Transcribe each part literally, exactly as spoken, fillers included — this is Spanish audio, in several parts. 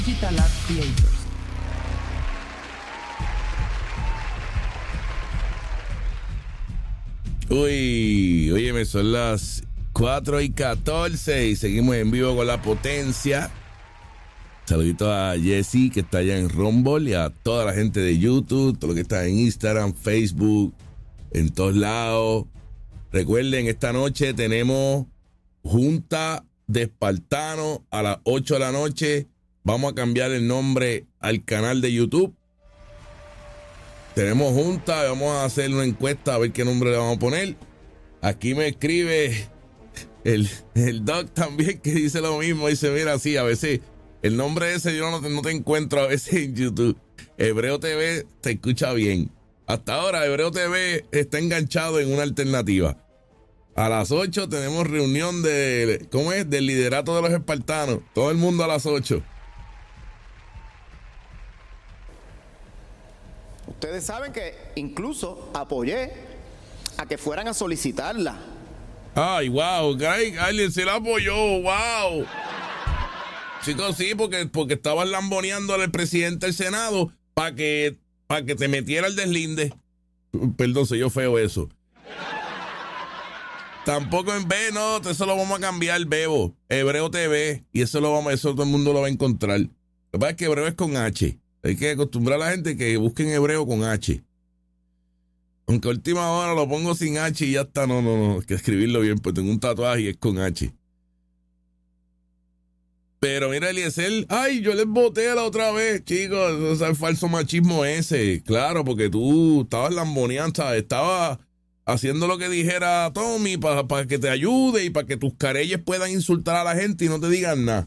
Digital Art Creators. Uy, óyeme, son las cuatro y catorce y seguimos en vivo con La Potencia. Saludito a Jesse, que está allá en Rumble, y a toda la gente de YouTube, todo lo que está en Instagram, Facebook, en todos lados. Recuerden, esta noche tenemos Junta de Espartanos a las ocho de la noche. Vamos a cambiar el nombre al canal de YouTube. Tenemos junta, vamos a hacer una encuesta a ver qué nombre le vamos a poner. Aquí me escribe el, el Doc también, que dice lo mismo. Dice, mira, sí, a veces el nombre ese yo no te, no te encuentro a veces en YouTube. Hebreo T V te escucha bien. Hasta ahora Hebreo T V está enganchado en una alternativa. A las ocho tenemos reunión de, ¿cómo es? Del liderato de los espartanos. Todo el mundo a las ocho. Ustedes saben que incluso apoyé a que fueran a solicitarla. Ay, wow, alguien se la apoyó, wow. Chicos, sí, porque, porque estaban lamboneando al presidente del Senado para que, para que te metiera el deslinde. Perdón, soy yo feo eso. Tampoco en B, no, eso lo vamos a cambiar, Bebo. Hebreo T V, y eso lo vamos, eso todo el mundo lo va a encontrar. Lo que pasa es que Hebreo es con H. Hay que acostumbrar a la gente que busquen Hebreo con H. Aunque a última hora lo pongo sin H y ya está. No, no, no. Hay que escribirlo bien, pues tengo un tatuaje y es con H. Pero mira, Eliezer, ay, yo les voté la otra vez, chicos. O sea, el falso machismo ese. Claro, porque tú estabas lamboneando, ¿sabes? Estabas haciendo lo que dijera Tommy para pa que te ayude y para que tus careyes puedan insultar a la gente y no te digan nada.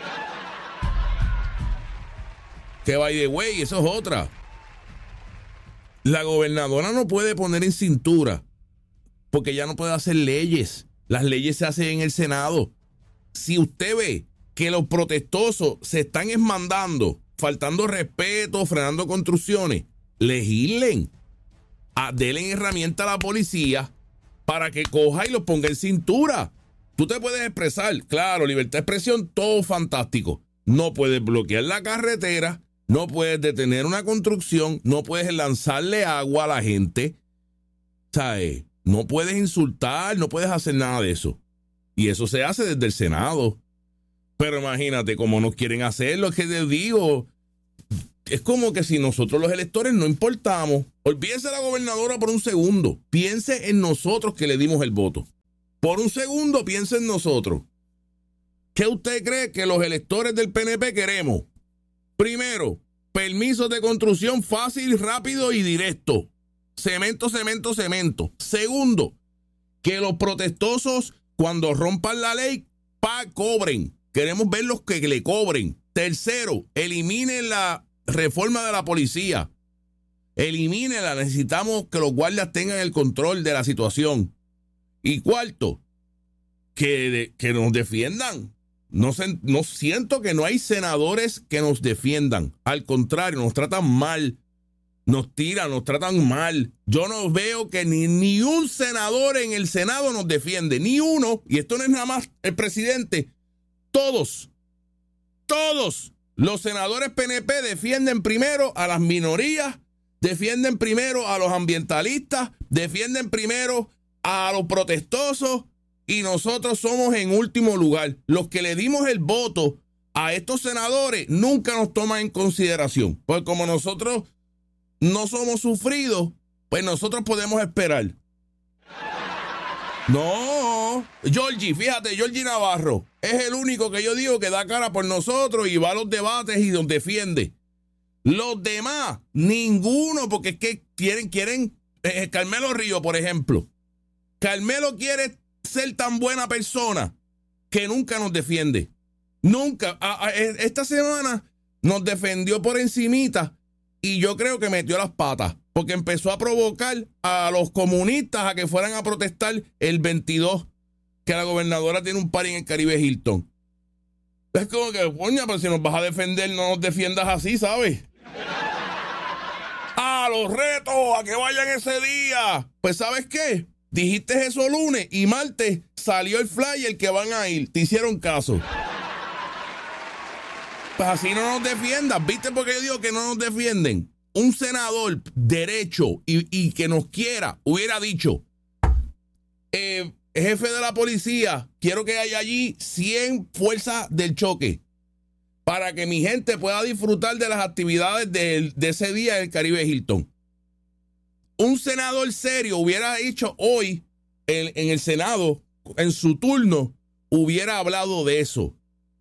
Que by the way, eso es otra. La gobernadora no puede poner en cintura porque ya no puede hacer leyes. Las leyes se hacen en el Senado. Si usted ve que los protestosos se están esmandando, faltando respeto, frenando construcciones, legislen. A, denle herramienta a la policía para que coja y los ponga en cintura. Tú te puedes expresar, claro, libertad de expresión, todo fantástico. No puedes bloquear la carretera. No puedes detener una construcción, no puedes lanzarle agua a la gente, ¿sabes? No puedes insultar, no puedes hacer nada de eso. Y eso se hace desde el Senado. Pero imagínate cómo nos quieren hacerlo, es que te digo, es como que si nosotros los electores no importamos. Olvídese la gobernadora por un segundo, piense en nosotros que le dimos el voto. Por un segundo piense en nosotros. ¿Qué usted cree que los electores del P N P queremos? Primero, permisos de construcción fácil, rápido y directo. Cemento, cemento, cemento. Segundo, que los protestosos, cuando rompan la ley, pa, cobren. Queremos ver los que le cobren. Tercero, eliminen la reforma de la policía. Elimínenla. Necesitamos que los guardias tengan el control de la situación. Y cuarto, que, que nos defiendan. No, se, no siento que no hay senadores que nos defiendan. Al contrario, nos tratan mal. Nos tiran, nos tratan mal. Yo no veo que ni, ni un senador en el Senado nos defiende. Ni uno. Y esto no es nada más el presidente. Todos. Todos. Los senadores P N P defienden primero a las minorías. Defienden primero a los ambientalistas. Defienden primero a los protestosos. Y nosotros somos en último lugar. Los que le dimos el voto a estos senadores nunca nos toman en consideración. Pues como nosotros no somos sufridos, pues nosotros podemos esperar. No, Georgie, fíjate, Georgie Navarro es el único que yo digo que da cara por nosotros y va a los debates y nos defiende. Los demás, ninguno, porque es que quieren, quieren, eh, Carmelo Río, por ejemplo. Carmelo quiere ser tan buena persona que nunca nos defiende. Nunca. A, a, esta semana nos defendió por encimita y yo creo que metió las patas porque empezó a provocar a los comunistas a que fueran a protestar el veintidós, que la gobernadora tiene un party en el Caribe Hilton. Es como que, coña, pero si nos vas a defender, no nos defiendas así, ¿sabes? ¡Ah, los retos! ¡A que vayan ese día! Pues, ¿sabes qué? Dijiste eso lunes y martes salió el flyer que van a ir. Te hicieron caso. Pues así no nos defiendan. ¿Viste por qué yo digo que no nos defienden? Un senador derecho y, y que nos quiera hubiera dicho, eh, jefe de la policía, quiero que haya allí cien fuerzas del choque para que mi gente pueda disfrutar de las actividades de, de ese día en el Caribe Hilton. Un senador serio hubiera dicho hoy en, en el Senado, en su turno, hubiera hablado de eso.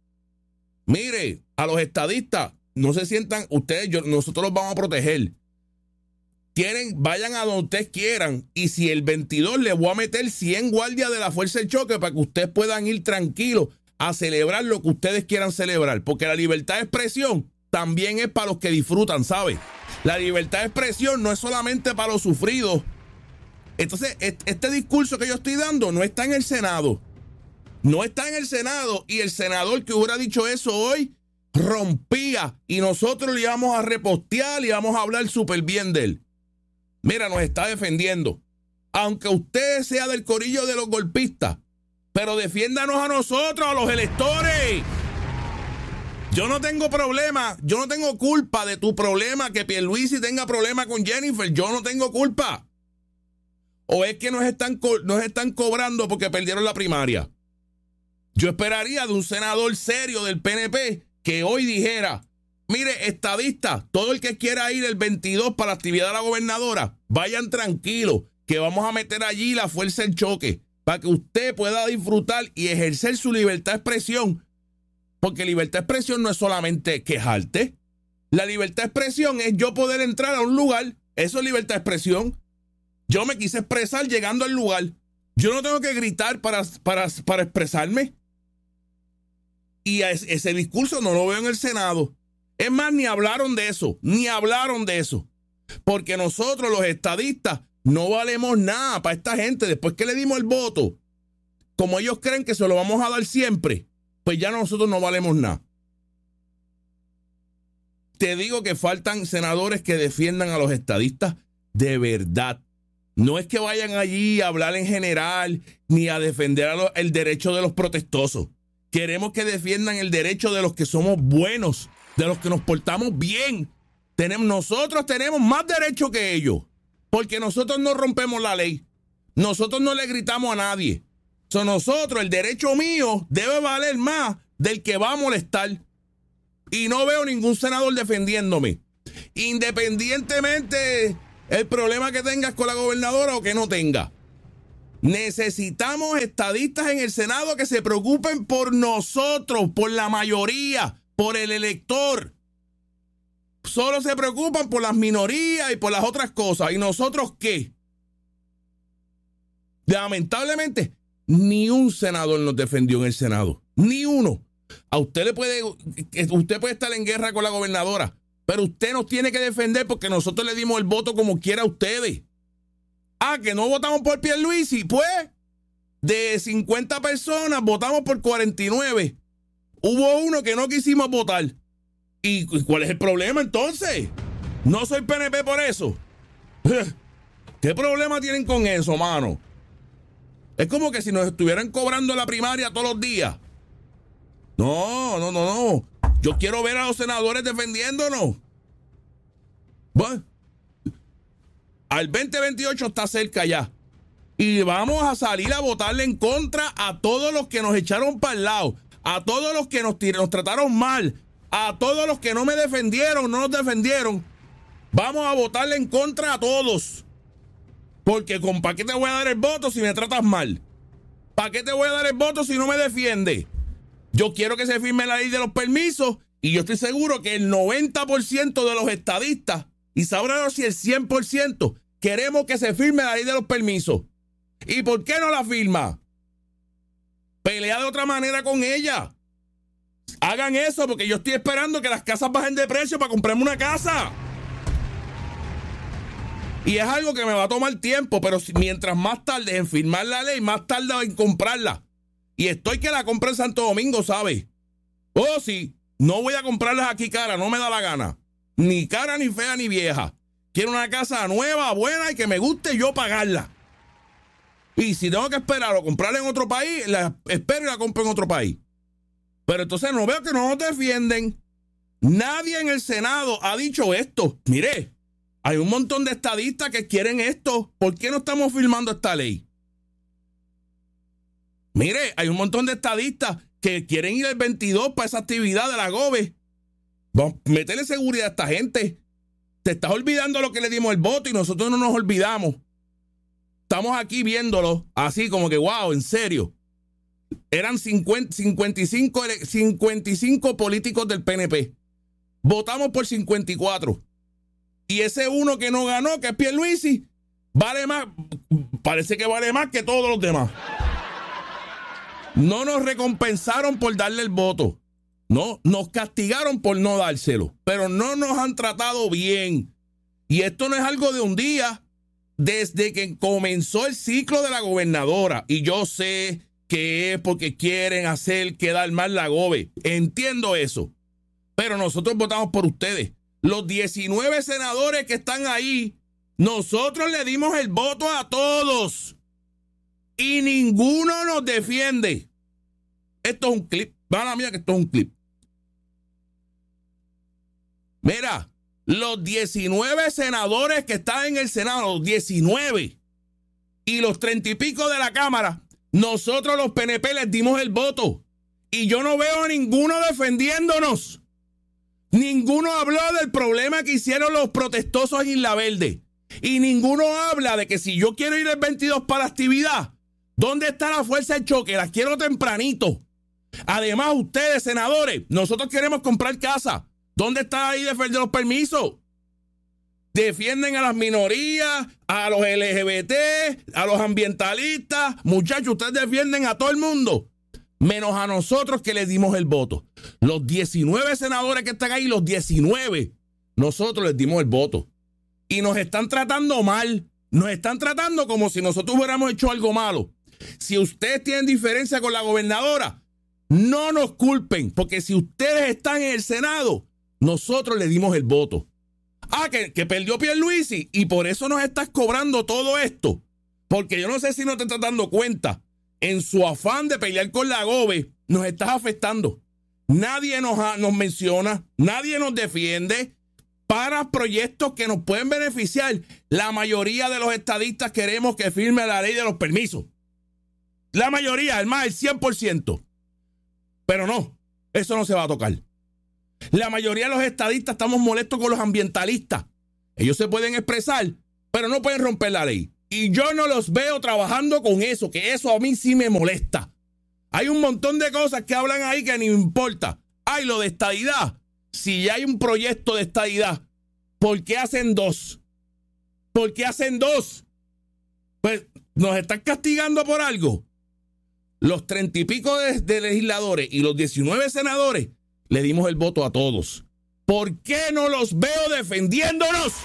Mire, a los estadistas, no se sientan, ustedes, yo, nosotros los vamos a proteger. Quieren, vayan a donde ustedes quieran. Y si el veintidós les voy a meter cien guardias de la Fuerza del Choque para que ustedes puedan ir tranquilos a celebrar lo que ustedes quieran celebrar. Porque la libertad de expresión también es para los que disfrutan, ¿sabes? La libertad de expresión no es solamente para los sufridos. Entonces, este discurso que yo estoy dando no está en el Senado. No está en el Senado. Y el senador que hubiera dicho eso hoy rompía y nosotros le íbamos a repostear y íbamos a hablar súper bien de él. Mira, nos está defendiendo. Aunque usted sea del corillo de los golpistas, pero defiéndanos a nosotros, a los electores. Yo no tengo problema, yo no tengo culpa de tu problema, que Pierluisi tenga problema con Jennifer, yo no tengo culpa. O es que nos están, nos están cobrando porque perdieron la primaria. Yo esperaría de un senador serio del P N P que hoy dijera, mire, estadistas, todo el que quiera ir el veintidós para la actividad de la gobernadora, vayan tranquilos, que vamos a meter allí la fuerza del choque, para que usted pueda disfrutar y ejercer su libertad de expresión. Porque libertad de expresión no es solamente quejarte. La libertad de expresión es yo poder entrar a un lugar. Eso es libertad de expresión. Yo me quise expresar llegando al lugar. Yo no tengo que gritar para, para, para expresarme. Y ese discurso no lo veo en el Senado. Es más, ni hablaron de eso, ni hablaron de eso. Porque nosotros, los estadistas, no valemos nada para esta gente. Después que le dimos el voto, como ellos creen que se lo vamos a dar siempre, pues ya nosotros no valemos nada. Te digo que faltan senadores que defiendan a los estadistas de verdad. No es que vayan allí a hablar en general, ni a defender a lo, el derecho de los protestosos. Queremos que defiendan el derecho de los que somos buenos, de los que nos portamos bien. Tenemos, nosotros tenemos más derecho que ellos, porque nosotros no rompemos la ley. Nosotros no le gritamos a nadie. So, nosotros, el derecho mío debe valer más del que va a molestar. Y no veo ningún senador defendiéndome. Independientemente el problema que tengas con la gobernadora o que no tenga. Necesitamos estadistas en el Senado que se preocupen por nosotros, por la mayoría, por el elector. Solo se preocupan por las minorías y por las otras cosas. ¿Y nosotros qué? Lamentablemente, ni un senador nos defendió en el Senado. Ni uno. A usted le puede, usted puede estar en guerra con la gobernadora, pero usted nos tiene que defender porque nosotros le dimos el voto como quiera a ustedes. Ah, que no votamos por Pierluisi, pues de cincuenta personas votamos por cuarenta y nueve. Hubo uno que no quisimos votar. ¿Y cuál es el problema entonces? No soy P N P por eso. ¿Qué problema tienen con eso, mano? Es como que si nos estuvieran cobrando la primaria todos los días. No, no, no, no. Yo quiero ver a los senadores defendiéndonos. Bueno, al veinte veintiocho está cerca ya. Y vamos a salir a votarle en contra a todos los que nos echaron para el lado, a todos los que nos, nos trataron mal, a todos los que no me defendieron, no nos defendieron. Vamos a votarle en contra a todos. Porque con ¿para qué te voy a dar el voto si me tratas mal? ¿Para qué te voy a dar el voto si no me defiendes? Yo quiero que se firme la ley de los permisos y yo estoy seguro que el noventa por ciento de los estadistas, y sabrán si el cien por ciento, queremos que se firme la ley de los permisos. ¿Y por qué no la firma? Pelea de otra manera con ella. Hagan eso porque yo estoy esperando que las casas bajen de precio para comprarme una casa. Y es algo que me va a tomar tiempo, pero si, mientras más tarde en firmar la ley, más tarde en comprarla. Y estoy que la compre en Santo Domingo, ¿sabes? Oh, sí, no voy a comprarlas aquí cara, no me da la gana. Ni cara, ni fea, ni vieja. Quiero una casa nueva, buena y que me guste yo pagarla. Y si tengo que esperar o comprarla en otro país, la espero y la compro en otro país. Pero entonces no veo que no nos defienden. Nadie en el Senado ha dicho esto. Mire, hay un montón de estadistas que quieren esto. ¿Por qué no estamos firmando esta ley? Mire, hay un montón de estadistas que quieren ir el veintidós para esa actividad de la GOBE. Vamos, métele seguridad a esta gente. Te estás olvidando lo que le dimos el voto y nosotros no nos olvidamos. Estamos aquí viéndolo así como que, wow, en serio. Eran cincuenta, cincuenta y cinco, cincuenta y cinco políticos del P N P. Votamos por cincuenta y cuatro. Y ese uno que no ganó, que es Pierluisi, vale más, parece que vale más que todos los demás. No nos recompensaron por darle el voto. No, nos castigaron por no dárselo. Pero no nos han tratado bien. Y esto no es algo de un día. Desde que comenzó el ciclo de la gobernadora. Y yo sé que es porque quieren hacer quedar mal la gobe. Entiendo eso. Pero nosotros votamos por ustedes. Los diecinueve senadores que están ahí, nosotros le dimos el voto a todos. Y ninguno nos defiende. Esto es un clip. Van a mía que esto es un clip. Mira, los diecinueve senadores que están en el Senado, los diecinueve, y los treinta y pico de la Cámara, nosotros los P N P les dimos el voto. Y yo no veo a ninguno defendiéndonos. Ninguno habló del problema que hicieron los protestosos en Isla Verde. Y ninguno habla de que si yo quiero ir el veintidós para la actividad, ¿dónde está la fuerza de choque? Las quiero tempranito. Además, ustedes, senadores, nosotros queremos comprar casa. ¿Dónde está ahí defender los permisos? Defienden a las minorías, a los L G B T, a los ambientalistas. Muchachos, ustedes defienden a todo el mundo, menos a nosotros que les dimos el voto. Los diecinueve senadores que están ahí, los diecinueve, nosotros les dimos el voto. Y nos están tratando mal. Nos están tratando como si nosotros hubiéramos hecho algo malo. Si ustedes tienen diferencia con la gobernadora, no nos culpen, porque si ustedes están en el Senado, nosotros le dimos el voto. Ah, que, que perdió Pierluisi y por eso nos estás cobrando todo esto. Porque yo no sé si no te estás dando cuenta. En su afán de pelear con la gobe, nos estás afectando. Nadie nos, ha, nos menciona, nadie nos defiende para proyectos que nos pueden beneficiar. La mayoría de los estadistas queremos que firme la ley de los permisos. La mayoría, el más, el cien por ciento. Pero no, eso no se va a tocar. La mayoría de los estadistas estamos molestos con los ambientalistas. Ellos se pueden expresar, pero no pueden romper la ley. Y yo no los veo trabajando con eso, que eso a mí sí me molesta. Hay un montón de cosas que hablan ahí que ni me importa. Hay lo de estadidad. Si ya hay un proyecto de estadidad, ¿por qué hacen dos? ¿Por qué hacen dos? Pues nos están castigando por algo. Los treinta y pico de, de legisladores y los diecinueve senadores le dimos el voto a todos. ¿Por qué no los veo defendiéndonos?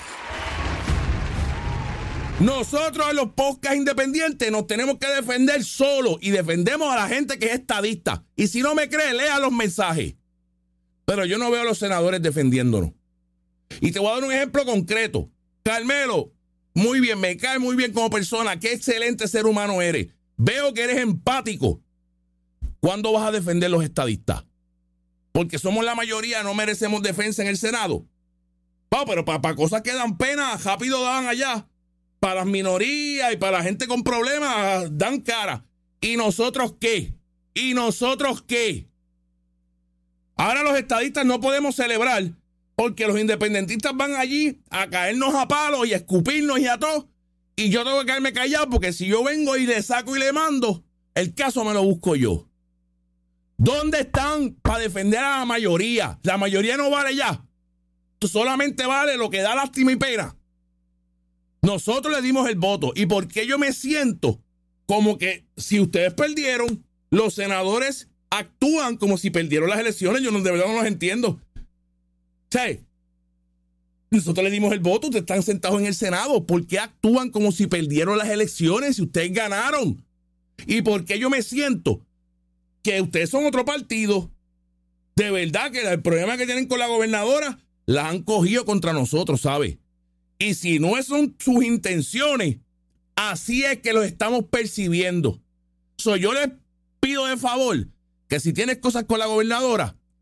Nosotros en los podcasts independientes nos tenemos que defender solos y defendemos a la gente que es estadista. Y si no me cree, lea los mensajes. Pero yo no veo a los senadores defendiéndonos. Y te voy a dar un ejemplo concreto. Carmelo, muy bien, me cae muy bien como persona. Qué excelente ser humano eres. Veo que eres empático. ¿Cuándo vas a defender los estadistas? Porque somos la mayoría, no merecemos defensa en el Senado. Oh, pero para pa cosas que dan pena, rápido dan allá. Para las minorías y para la gente con problemas, dan cara. ¿Y nosotros qué? ¿Y nosotros qué? Ahora los estadistas no podemos celebrar porque los independentistas van allí a caernos a palos y a escupirnos y a todo. Y yo tengo que quedarme callado porque si yo vengo y le saco y le mando, el caso me lo busco yo. ¿Dónde están para defender a la mayoría? La mayoría no vale ya. Solamente vale lo que da lástima y pena. Nosotros le dimos el voto. ¿Y por qué yo me siento como que si ustedes perdieron, los senadores actúan como si perdieron las elecciones? Yo no, de verdad no los entiendo. O sea, nosotros le dimos el voto, ustedes están sentados en el Senado. ¿Por qué actúan como si perdieron las elecciones si ustedes ganaron? ¿Y por qué yo me siento que ustedes son otro partido? De verdad que el problema que tienen con la gobernadora la han cogido contra nosotros, ¿sabes? Y si no son sus intenciones, así es que los estamos percibiendo. So, yo les pido de favor que si tienes cosas con la gobernadora,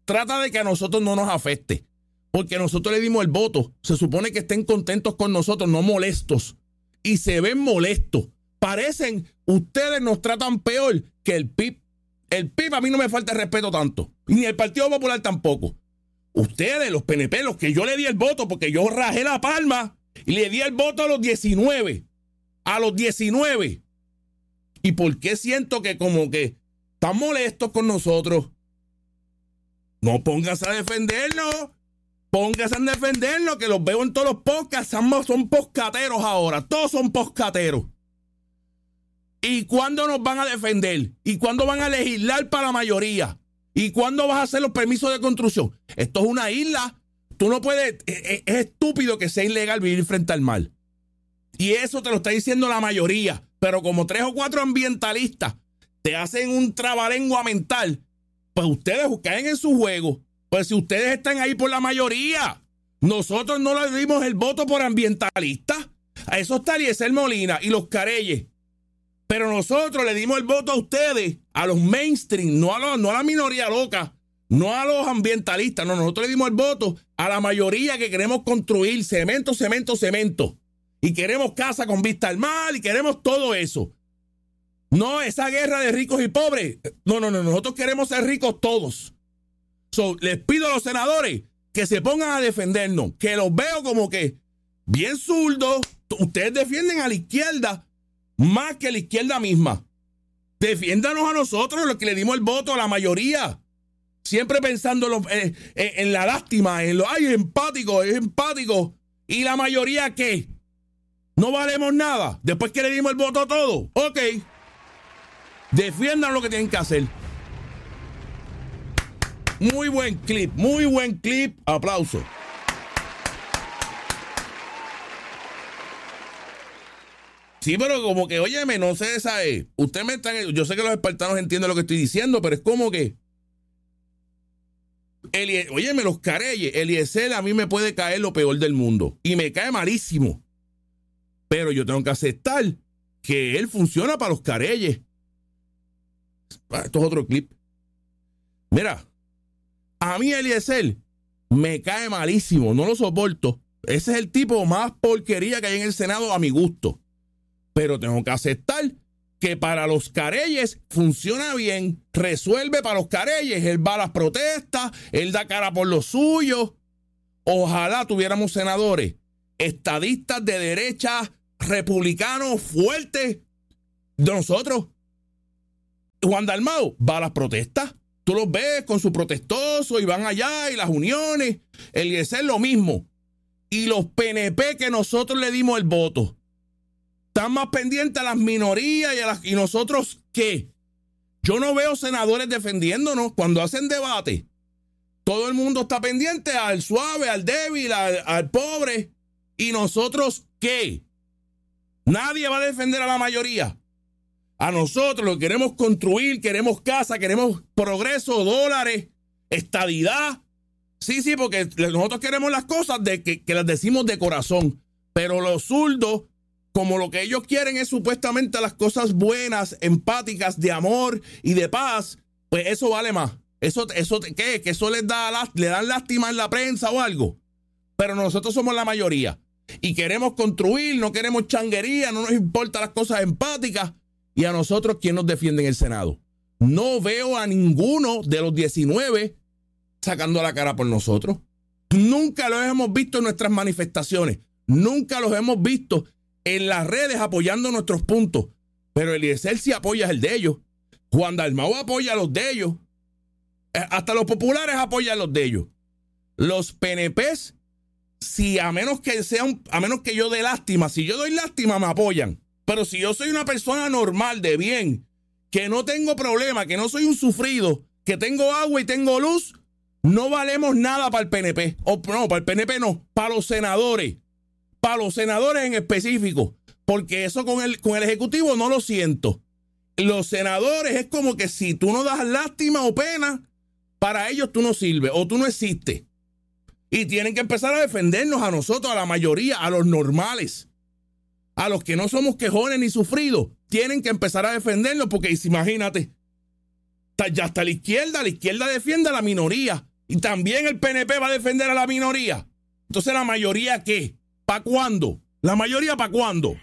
trata de que a nosotros no nos afecte. Porque nosotros le dimos el voto. Se supone que estén contentos con nosotros, no molestos. Y se ven molestos. Parecen, ustedes nos tratan peor que el P I B. El P I B a mí no me falta el respeto tanto. Ni el Partido Popular tampoco. Ustedes, los P N P, los que yo le di el voto, porque yo rajé la palma y le di el voto a los diecinueve. A los diecinueve. ¿Y por qué siento que como que están molestos con nosotros? No pónganse a defendernos. Pónganse a defendernos, que los veo en todos los podcasts. Son, son poscateros ahora. Todos son poscateros. ¿Y cuándo nos van a defender? ¿Y cuándo van a legislar para la mayoría? ¿Y cuándo vas a hacer los permisos de construcción? Esto es una isla. Tú no puedes... Es, es estúpido que sea ilegal vivir frente al mar. Y eso te lo está diciendo la mayoría. Pero como tres o cuatro ambientalistas te hacen un trabalengua mental, pues ustedes caen en su juego. Pues si ustedes están ahí por la mayoría, nosotros no le dimos el voto por ambientalistas. A eso está Eliezer Molina y los Careyes. Pero nosotros le dimos el voto a ustedes, a los mainstream, no a, los, no a la minoría loca, no a los ambientalistas. No, nosotros le dimos el voto a la mayoría que queremos construir cemento, cemento, cemento. Y queremos casa con vista al mar y queremos todo eso. No esa guerra de ricos y pobres. No, no, no. Nosotros queremos ser ricos todos. So, les pido a los senadores que se pongan a defendernos, que los veo como que bien zurdos. Ustedes defienden a la izquierda más que a la izquierda misma. Defiéndanos a nosotros, los que le dimos el voto a la mayoría. Siempre pensando en, lo, en, en la lástima, en lo, ay, es empático, es empático. ¿Y la mayoría qué? ¿No valemos nada? Después que le dimos el voto a todos. Ok. Defiendan lo que tienen que hacer. Muy buen clip, muy buen clip. Aplauso. Sí, pero como que, óyeme, no sé esa es. Usted me están, yo sé que los espartanos entienden lo que estoy diciendo, pero es como que. Elie, óyeme, los Careyes, Eliezer a mí me puede caer lo peor del mundo. Y me cae malísimo. Pero yo tengo que aceptar que él funciona para los Careyes. Esto es otro clip. Mira, a mí Eliezer me cae malísimo, no lo soporto. Ese es el tipo más porquería que hay en el Senado a mi gusto. Pero tengo que aceptar que para los Careyes funciona bien, resuelve para los Careyes. Él va a las protestas, él da cara por lo suyo. Ojalá tuviéramos senadores estadistas de derecha, republicanos fuertes de nosotros. Juan Dalmau va a las protestas. Tú los ves con su protestoso y van allá y las uniones. Eliezer lo mismo. Y los P N P que nosotros le dimos el voto están más pendientes a las minorías y, a las, y nosotros ¿qué? Yo no veo senadores defendiéndonos cuando hacen debate. Todo el mundo está pendiente al suave, al débil, al, al pobre. ¿Y nosotros qué? Nadie va a defender a la mayoría. A nosotros lo queremos construir, queremos casa, queremos progreso, dólares, estadidad. Sí, sí, porque nosotros queremos las cosas de que, que las decimos de corazón. Pero los zurdos, como lo que ellos quieren es supuestamente las cosas buenas, empáticas, de amor y de paz, pues eso vale más. Eso, eso ¿qué? Que eso les da, le dan lástima en la prensa o algo. Pero nosotros somos la mayoría. Y queremos construir, no queremos changuería, no nos importan las cosas empáticas. Y a nosotros, ¿quién nos defiende en el Senado? No veo a ninguno de los diecinueve sacando la cara por nosotros. Nunca los hemos visto en nuestras manifestaciones. Nunca los hemos visto en las redes apoyando nuestros puntos. Pero Eliezer sí apoya el de ellos. Juan Dalmau apoya los de ellos. Hasta los populares apoyan los de ellos. Los P N Pes, si a menos que sean, a menos que yo dé lástima, si yo doy lástima, me apoyan. Pero si yo soy una persona normal, de bien, que no tengo problema, que no soy un sufrido, que tengo agua y tengo luz, no valemos nada para el P N P. O no, para el P N P no, para los senadores. Para los senadores en específico. Porque eso con el, con el Ejecutivo no lo siento. Los senadores es como que si tú no das lástima o pena, para ellos tú no sirves o tú no existes. Y tienen que empezar a defendernos a nosotros, a la mayoría, a los normales. A los que no somos quejones ni sufridos, tienen que empezar a defendernos porque imagínate, ya hasta la izquierda, la izquierda defiende a la minoría. Y también el P N P va a defender a la minoría. Entonces, ¿la mayoría qué? ¿Para cuándo? ¿La mayoría para cuándo?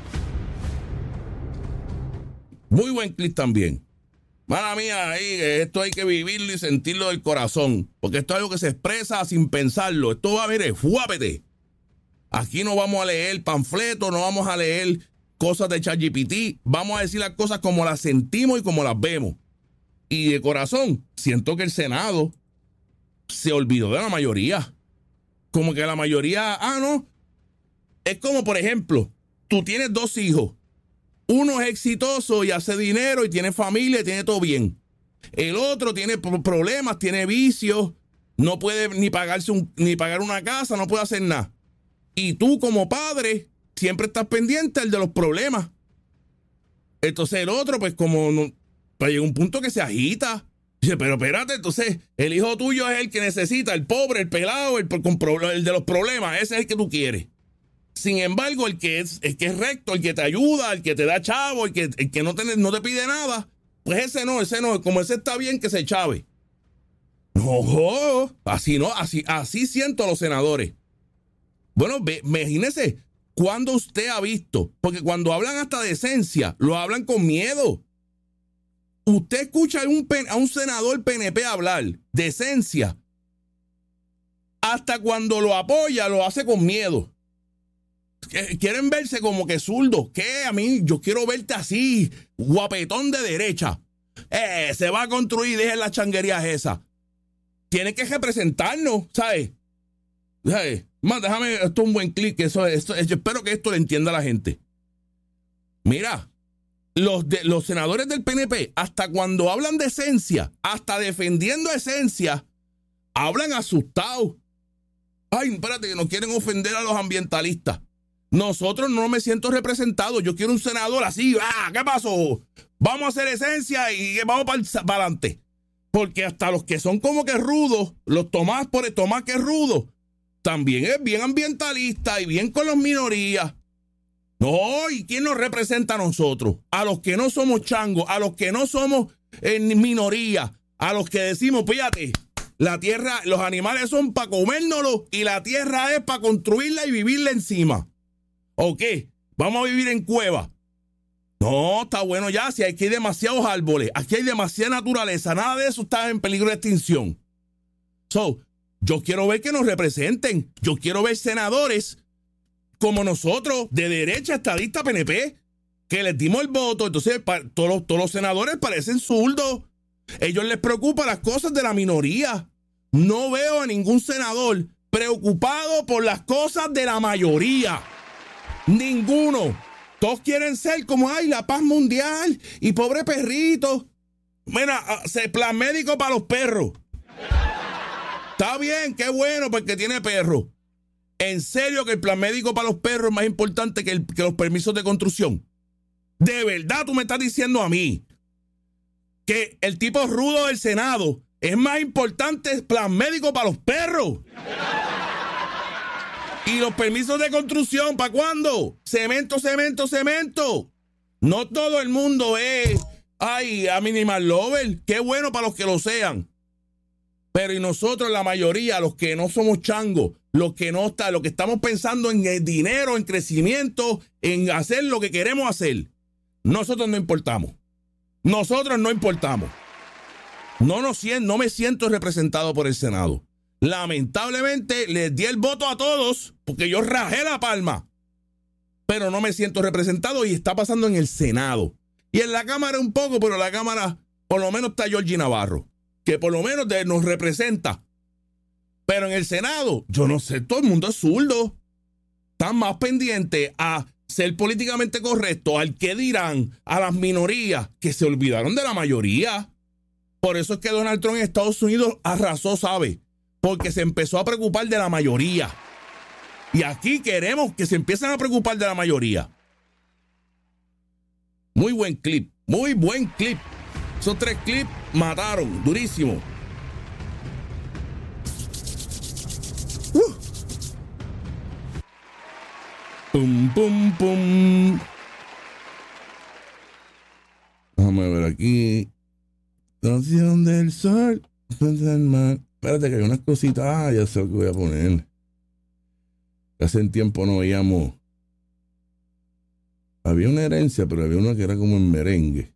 Muy buen clip también. Mala mía, ahí, esto hay que vivirlo y sentirlo del corazón. Porque esto es algo que se expresa sin pensarlo. Esto va, mire, fuápete. Aquí no vamos a leer panfletos, no vamos a leer cosas de ChatGPT. Vamos a decir las cosas como las sentimos y como las vemos. Y de corazón, siento que el Senado se olvidó de la mayoría. Como que la mayoría, ah, no. Es como, por ejemplo, tú tienes dos hijos. Uno es exitoso y hace dinero y tiene familia y tiene todo bien. El otro tiene problemas, tiene vicios, no puede ni pagarse un, ni pagar una casa, no puede hacer nada. Y tú como padre siempre estás pendiente del de los problemas. Entonces el otro, pues como no, pues llega un punto que se agita. Dice, pero espérate, entonces el hijo tuyo es el que necesita, el pobre, el pelado, el, con, el de los problemas, ese es el que tú quieres. Sin embargo, el que es, el que es recto, el que te ayuda, el que te da chavo, el que, el que no, te, no te pide nada, pues ese no, ese no, como ese está bien que se chave. No, así no, así, así siento a los senadores. Bueno, ve, imagínese, cuando usted ha visto, porque cuando hablan hasta de esencia, lo hablan con miedo. Usted escucha a un, a un senador P N P hablar de esencia, hasta cuando lo apoya, lo hace con miedo. Quieren verse como que zurdo. ¿Qué? A mí, yo quiero verte así, guapetón de derecha. Eh, se va a construir, dejen las changuerías esas. Tiene que representarnos, ¿sabes? ¿Sabes? Man, déjame, esto es un buen clic. Eso, esto, yo espero que esto lo entienda la gente. Mira, los, de, los senadores del P N P, hasta cuando hablan de esencia, hasta defendiendo esencia, hablan asustados. Ay, espérate, que nos quieren ofender a los ambientalistas. Nosotros no me siento representado. Yo quiero un senador así. Ah, ¿qué pasó? Vamos a hacer esencia y vamos para adelante. Porque hasta los que son como que rudos, los Tomás por el Tomás que es rudo, también es bien ambientalista y bien con las minorías. No, ¿y quién nos representa a nosotros? A los que no somos changos, a los que no somos en minoría, a los que decimos, fíjate, la tierra, los animales son para comérnoslos y la tierra es para construirla y vivirla encima. ¿O qué? ¿Vamos a vivir en cuevas? No, está bueno ya, si aquí hay demasiados árboles, aquí hay demasiada naturaleza, nada de eso está en peligro de extinción. So, yo quiero ver que nos representen, yo quiero ver senadores como nosotros, de derecha, estadista, P N P, que les dimos el voto. Entonces pa, todos, los, todos los senadores parecen zurdos. Ellos les preocupan las cosas de la minoría. No veo a ningún senador preocupado por las cosas de la mayoría. Ninguno. Todos quieren ser como, ay, la paz mundial y pobre perrito. Mira, plan médico para los perros. Está bien, qué bueno porque tiene perro. ¿En serio que el plan médico para los perros es más importante que, el, que los permisos de construcción? ¿De verdad tú me estás diciendo a mí que el tipo rudo del Senado es más importante el plan médico para los perros? ¿Y los permisos de construcción para cuándo? Cemento, cemento, cemento. No todo el mundo es, ay, a minimal lover. Qué bueno para los que lo sean. Pero y nosotros, la mayoría, los que no somos changos, los que no está, los que estamos pensando en el dinero, en crecimiento, en hacer lo que queremos hacer, nosotros no importamos. Nosotros no importamos. No, nos, no me siento representado por el Senado. Lamentablemente les di el voto a todos porque yo rajé la palma, pero no me siento representado y está pasando en el Senado. Y en la Cámara un poco, pero en la Cámara por lo menos está Georgie Navarro, que por lo menos de, nos representa. Pero en el Senado, yo no sé, todo el mundo es zurdo. Están más pendientes a ser políticamente correcto, al que dirán, a las minorías, que se olvidaron de la mayoría. Por eso es que Donald Trump en Estados Unidos arrasó, ¿sabe? Porque se empezó a preocupar de la mayoría. Y aquí queremos que se empiecen a preocupar de la mayoría. Muy buen clip, muy buen clip. Esos tres clips mataron, durísimo. Uh. Pum, pum, pum. Vamos a ver aquí. Canción del sol. espérate que hay unas cositas, ah, ya sé lo que voy a poner. Hace un tiempo no veíamos. Había una herencia, pero había una que era como en merengue.